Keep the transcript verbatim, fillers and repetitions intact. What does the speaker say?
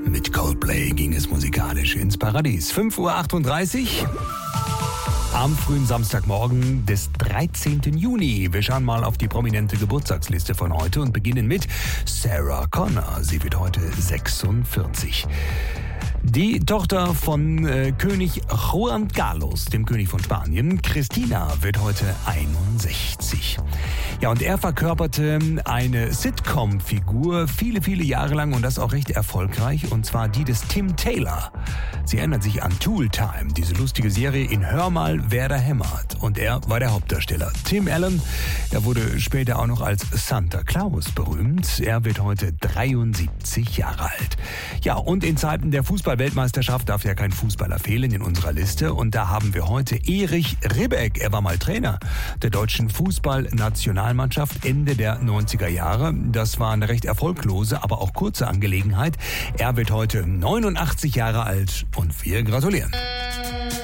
Mit Coldplay ging es musikalisch ins Paradies. fünf Uhr achtunddreißig am frühen Samstagmorgen des dreizehnten Juni. Wir schauen mal auf die prominente Geburtstagsliste von heute und beginnen mit Sarah Connor. Sie wird heute sechsundvierzig. Die Tochter von äh, König Juan Carlos, dem König von Spanien, Christina, wird heute einundsechzig. Ja, und er verkörperte eine Sitcom-Figur viele, viele Jahre lang und das auch recht erfolgreich, und zwar die des Tim Taylor. Sie erinnert sich an Tool Time, diese lustige Serie in Hör mal, wer da hämmert. Und er war der Hauptdarsteller. Tim Allen, er wurde später auch noch als Santa Claus berühmt. Er wird heute dreiundsiebzig Jahre alt. Ja, und in Zeiten der Fußball-Weltmeisterschaft darf ja kein Fußballer fehlen in unserer Liste. Und da haben wir heute Erich Ribbeck. Er war mal Trainer der deutschen Fußballnationalmannschaft Ende der neunziger Jahre. Das war eine recht erfolglose, aber auch kurze Angelegenheit. Er wird heute neunundachtzig Jahre alt und wir gratulieren.